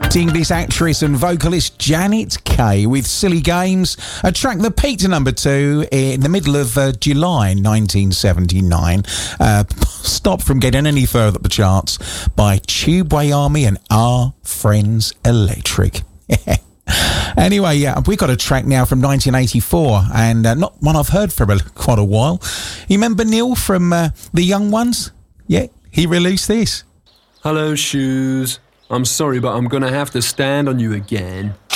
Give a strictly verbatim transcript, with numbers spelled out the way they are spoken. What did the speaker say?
English actress and vocalist Janet Kay with Silly Games, a track that peaked to number two in the middle of uh, July nineteen seventy-nine. Uh, stopped from getting any further up the charts by Tubeway Army and Our Friends Electric. Anyway, yeah, we got a track now from nineteen eighty-four, and uh, not one I've heard for a, quite a while. You remember Neil from uh, The Young Ones? Yeah, he released this. Hello, Shoes. I'm sorry, but I'm gonna have to stand on you again.